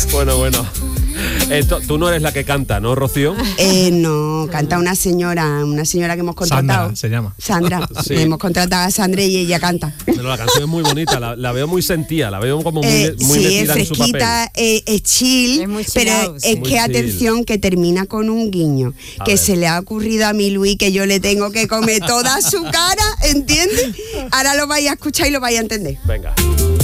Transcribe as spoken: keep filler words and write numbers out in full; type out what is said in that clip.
Bueno, bueno. Eh, tú no eres la que canta, ¿no, Rocío? Eh, no, canta una señora, una señora que hemos contratado. Sandra se llama. Sandra, Sí. hemos contratado a Sandra y ella canta. Pero la canción es muy bonita, la, la veo muy sentida, la veo como muy, Eh, muy sí, metida es en su papel. fresquita, eh, es chill, Es muy chill pero out, es sí. Muy que chill. atención que termina con un guiño, A que ver. se le ha ocurrido a mi Luis que yo le tengo que comer toda su cara, ¿entiendes? Ahora lo vais a escuchar y lo vais a entender. Venga.